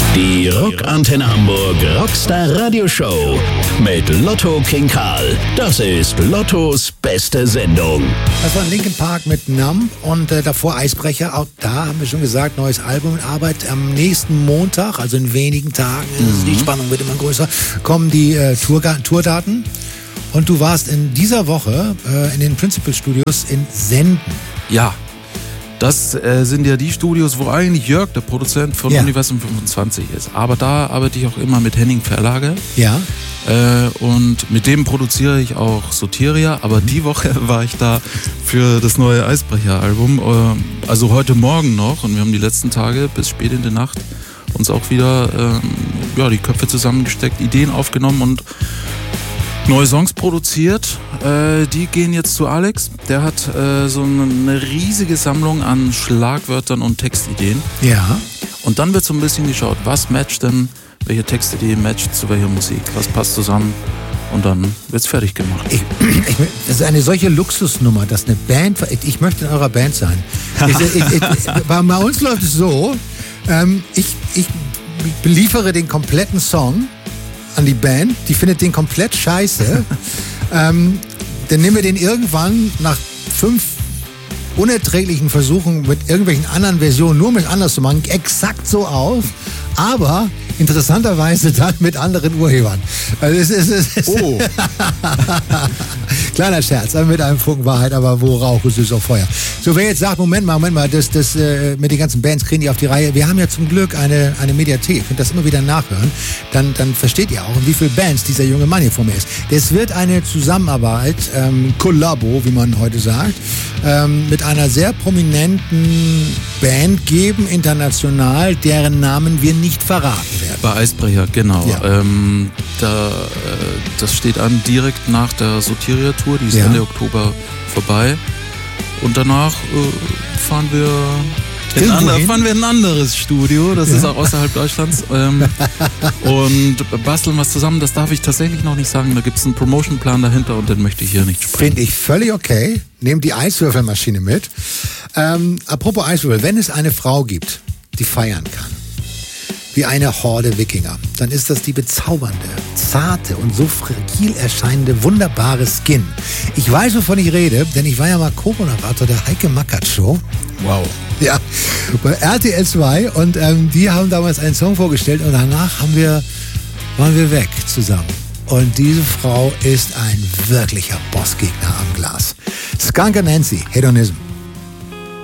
Die Rockantenne Hamburg Rockstar Radio Show mit Lotto King Karl. Das ist Lottos beste Sendung. Das war Linkin Park mit Numb und davor Eisbrecher. Auch da haben wir schon gesagt, neues Album in Arbeit. Am nächsten Montag, also in wenigen Tagen, die Spannung wird immer größer, kommen die Tourdaten. Und du warst in dieser Woche in den Principal Studios in Senden. Ja. Das sind ja die Studios, wo eigentlich Jörg, der Produzent von Universum 25 ist. Aber da arbeite ich auch immer mit Henning Verlage. Ja. Und mit dem produziere ich auch Soteria. Aber die Woche war ich da für das neue Eisbrecher-Album. Also heute Morgen noch. Und wir haben die letzten Tage bis spät in die Nacht uns auch wieder die Köpfe zusammengesteckt, Ideen aufgenommen und neue Songs produziert. Die gehen jetzt zu Alex. Der hat so eine riesige Sammlung an Schlagwörtern und Textideen. Ja. Und dann wird so ein bisschen geschaut, was matcht denn, welche Textidee matcht zu welcher Musik, was passt zusammen. Und dann wird's fertig gemacht. Das ist eine solche Luxusnummer, dass eine Band, ich möchte in eurer Band sein. Bei uns läuft es so, ich beliefere den kompletten Song an die Band, die findet den komplett scheiße. Dann nehmen wir den irgendwann nach 5 unerträglichen Versuchen mit irgendwelchen anderen Versionen, nur mit anders zu machen, exakt so auf, aber interessanterweise dann mit anderen Urhebern. Also oh. Kleiner Scherz, mit einem Funken Wahrheit, aber wo Rauch ist, ist auch Feuer. So, wer jetzt sagt, Moment mal, das mit den ganzen Bands kriegen die auf die Reihe. Wir haben ja zum Glück eine Mediathek, könnt das immer wieder nachhören. Dann versteht ihr auch, wie viele Bands dieser junge Mann hier vor mir ist. Es wird eine Zusammenarbeit, Kollabo, wie man heute sagt, mit einer sehr prominenten Band geben, international, deren Namen wir nicht verraten werden. Bei Eisbrecher, genau. Ja. Das steht an direkt nach der Soteria-Tour, die ist Ende Oktober vorbei. Und danach fahren wir in ein anderes Studio, das ist auch außerhalb Deutschlands. Und basteln was zusammen, das darf ich tatsächlich noch nicht sagen. Da gibt es einen Promotion-Plan dahinter und den möchte ich hier nicht sprechen. Finde ich völlig okay. Nehmt die Eiswürfelmaschine mit. Apropos Eiswürfel, wenn es eine Frau gibt, die feiern kann, wie eine Horde Wikinger, dann ist das die bezaubernde, zarte und so fragil erscheinende, wunderbare Skin. Ich weiß, wovon ich rede, denn ich war ja mal Co-Moderator der Heike Mackert Show. Wow. Ja, bei RTL 2 und die haben damals einen Song vorgestellt und danach waren wir weg zusammen. Und diese Frau ist ein wirklicher Bossgegner am Glas. Skunk and Nancy, Hedonism.